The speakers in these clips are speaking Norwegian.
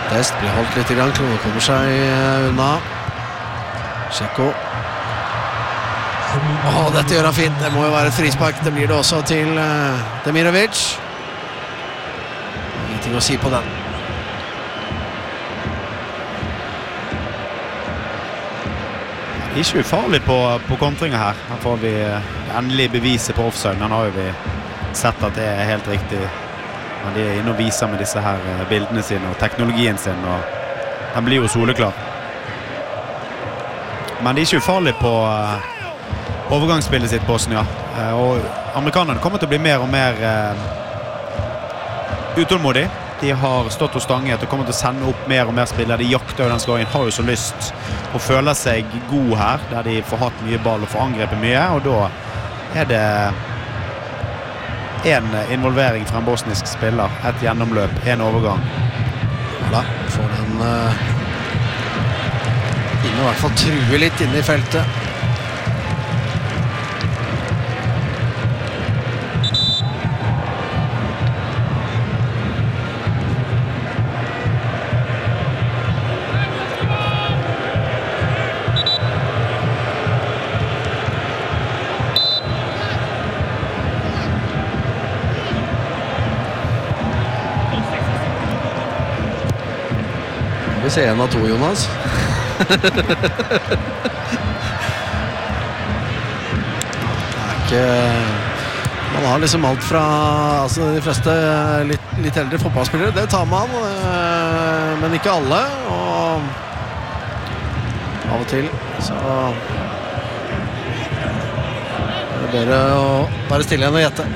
Dest blir holdt litt i gang, Klone kommer seg unna. Sjekko. Dette gjør han fint, det må jo være et frispark, det blir det også til Demirovic. Ingenting å si på den. Ikke ufarlig på kontringer her. Her får vi endelig beviset på offside. Den har jo vi sett at det er helt riktig. Men de er inne og viser med disse her bildene sine og teknologien sin, og den blir jo soleklar. Men de er ikke ufarlig på overgangsspillet sitt, Bosnia. Og amerikanerne kommer til å bli mer og mer utålmodig. De har stått og stanget og kommer til å sende opp mer og mer spillere. De jakter jo den skåringen, har jo så lyst og føler seg god her, der de får hatt mye ball og får angrepet mye, og da er det en involvering fra en bosnisk spiller, et gjennomløp, en overgang. Ja da, får den inn og i hvert fall true litt inn i feltet. Se en av to, Jonas. Det er ikke... Man har liksom alt fra... Altså de fleste litt eldre fotballspillere, det tar man, men ikke alle. Og av og til så det er bedre å være stille enn å gjette.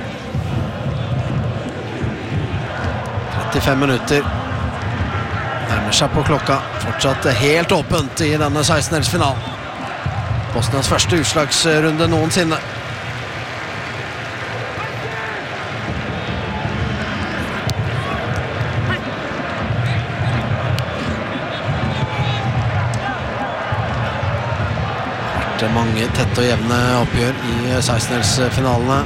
35 minutter. Nærmer seg på klokka. Fortsatt helt åpent i denne 16-delsfinalen. Bosnias første utslagsrunde noensinne. Det har vært mange tette og jevne oppgjør i 16-delsfinalene.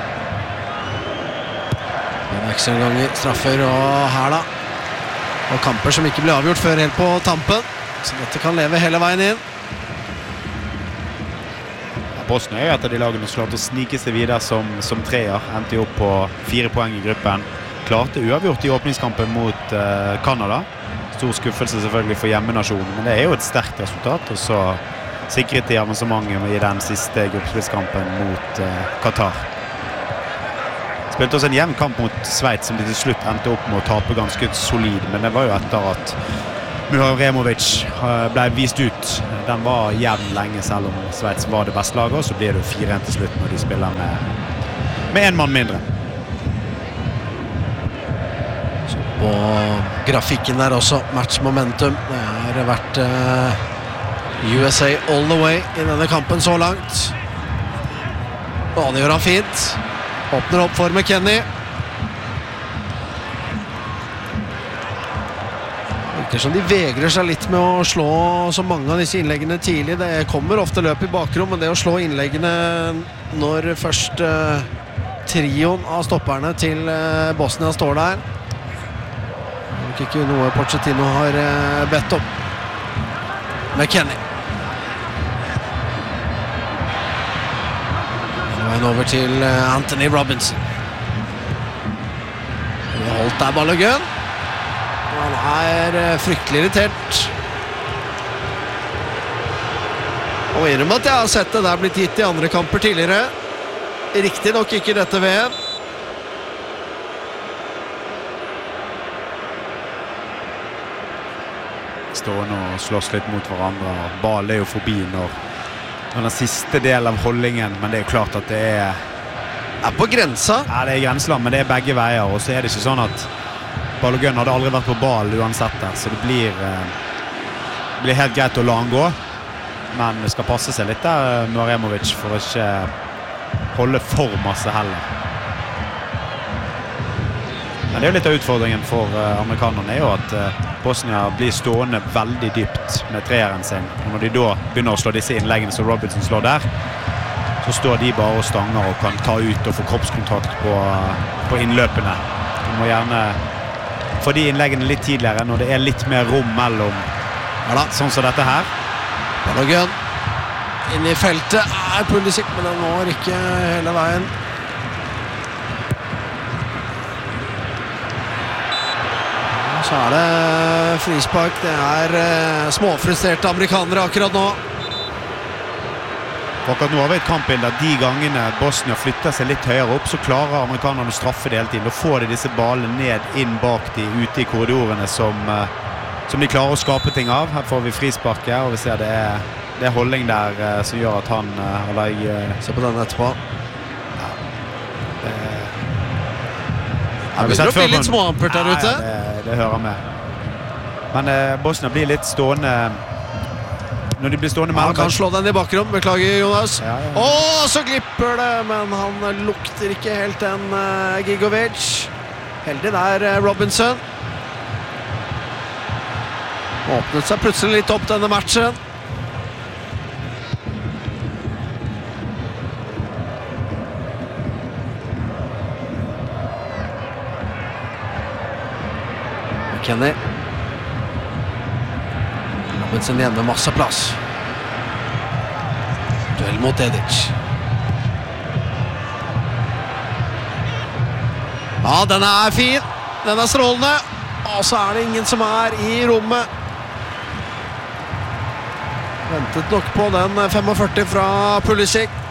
Ekstraomganger, straffer og her da. Og kamper som ikke ble avgjort før helt på tampen. Så dette kan leve hele veien inn. Ja, Bosnia er jo et av de lagene som klarte å snike seg videre som treer. Endte jo opp på 4 poeng i gruppen. Klarte uavgjort i åpningskampen mot Kanada. Stor skuffelse selvfølgelig for hjemmenasjonen, men det er jo et sterkt resultat. Og så sikret de avansementet i den siste gruppespillskampen mot Qatar. Spilte også en jevn kamp mot Schweiz som de til slutt endte opp med å tape ganske solid, men det var jo etter at Muharemovic ble vist ut. Den var jevn lenge selv om Schweiz var det beste laget, og så blir det 4-1 til slutt når de spiller med en mann mindre. Så på grafikken der også, matchmomentum. Det har vært USA all the way i denne kampen så langt. Og det gjør han fint. Åpner opp for McKennie. Virker som de vegrer seg litt med å slå så mange av disse innleggene tidlig. Det kommer ofte løp i bakrom, men det å slå innleggene når først trioen av stopperne til Bosnia står der, det er nok ikke noe Pochettino har bedt om. McKennie. Over til Anthony Robinson. Han har holdt der Balogun. Han er fryktelig irritert. Og innrømme at jeg har sett det der blitt gitt i andre kamper tidligere. Riktig nok ikke dette VM. Stående og slåss litt mot hverandre. Ball er jo forbi når den siste delen av holdningen, men det er jo klart at det er på grensa. Ja, det er grenseland, men det er begge veier, og så er det ikke sånn at Balogun hadde aldri vært på ball uansett der, så det blir helt greit å la han gå, men det skal passe seg litt der Muharemovic for å ikke holde for masse heller. Men det er jo litt av utfordringen for amerikanerne er jo at Bosnia blir stående veldig dypt med treeren sin. Og når de da begynner å slå disse innleggene som Robinson slår der, så står de bare og stanger og kan ta ut og få kroppskontakt på innløpene. De må gjerne for de innleggene litt tidligere, når det litt mer rom mellom, sånn som dette her. Balogun inn I feltet Pulisic, men den når ikke hele veien. Så det frispark. Det småfrustrerte amerikanere akkurat nå. For akkurat nå har vi et kampbilde at de gangene Bosnia flytter seg litt høyere opp, så klarer amerikanerne å straffe det hele tiden. Da får de disse ballene ned inn bak de ute I korridorene som de klarer å skape ting av. Her får vi frisparket, og vi ser det holdning der som gjør at han Se på den etterpå. Det begynner å bli litt småampert der ute. Det hører med. Men Bosnia blir litt stående når de blir stående med. Han kan slå den I bakrom, beklager Jonas. Ja. Så glipper det, men han lukter ikke helt den Gigovic. Heldig der Robinson. Åpnet seg plutselig litt opp denne matchen. Kenny. Robinson igjen med masse plass. Duell mot Edic. Ja, den fin. Den strålende. Og så det ingen som I rommet. Ventet nok på den 45 fra Pulisic.